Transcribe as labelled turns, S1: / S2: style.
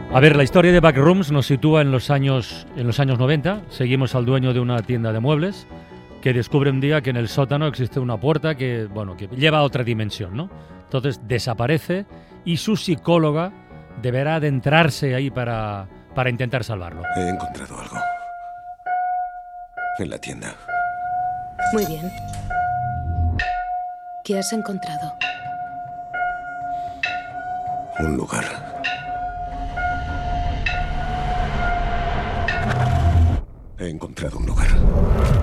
S1: A ver, la historia de Backrooms nos sitúa en los años 90. Seguimos al dueño de una tienda de muebles que descubre un día que en el sótano existe una puerta que lleva a otra dimensión, ¿no? Entonces desaparece y su psicóloga deberá adentrarse ahí para intentar salvarlo.
S2: He encontrado algo. En la tienda.
S3: Muy bien. ¿Qué has encontrado?
S2: Un lugar. He encontrado un lugar.